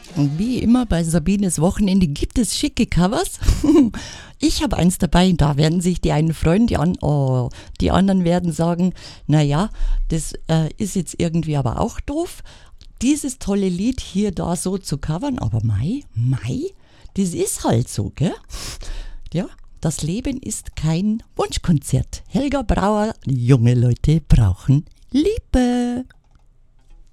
Und wie immer bei Sabines Wochenende gibt es schicke Covers. Ich habe eins dabei, da werden sich die einen freuen, die anderen werden sagen, naja, das ist jetzt irgendwie aber auch doof, dieses tolle Lied hier da so zu covern, aber Mai, das ist halt so, gell? Ja, das Leben ist kein Wunschkonzert. Helga Brauer, junge Leute brauchen Liebe.